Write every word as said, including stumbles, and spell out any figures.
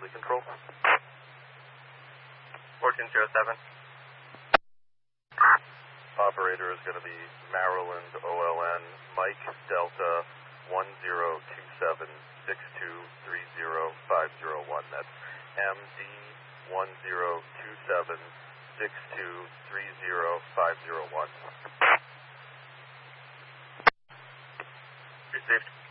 Leslie Control. fourteen zero seven. Operator is going to be Maryland O L N Mike Delta one zero two seven six two three zero five zero one. That's M D one zero two seven six two three zero five zero one. Received.